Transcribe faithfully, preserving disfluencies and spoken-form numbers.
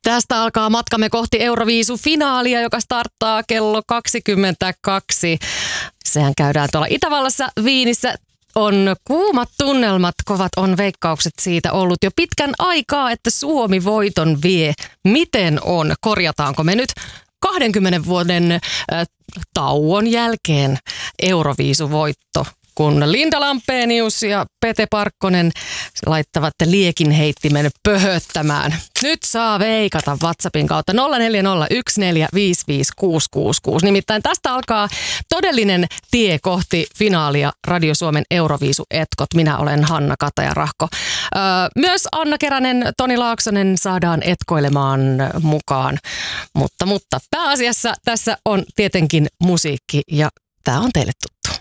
Tästä alkaa matkamme kohti Euroviisu-finaalia, joka starttaa kello kaksikymmentäkaksi. Sehän käydään tuolla Itävallassa, Viinissä. On kuumat tunnelmat, kovat on veikkaukset siitä ollut jo pitkän aikaa, että Suomi voiton vie. Miten on? Korjataanko me nyt kahdenkymmenen vuoden äh, tauon jälkeen Euroviisu-voitto, kun Linda Lampenius ja Pete Parkkonen laittavat liekin heittimen pöhöttämään. Nyt saa veikata WhatsAppin kautta nolla neljä nolla yksi neljä viisi viisi kuusi kuusi kuusi. Nimittäin tästä alkaa todellinen tie kohti finaalia Radio Suomen Euroviisu-etkot. Minä olen Hanna Kataja-Rahko. Öö, myös Anna Keränen, Toni Laaksonen saadaan etkoilemaan mukaan. Mutta, mutta pääasiassa tässä on tietenkin musiikki ja tämä on teille tuttu.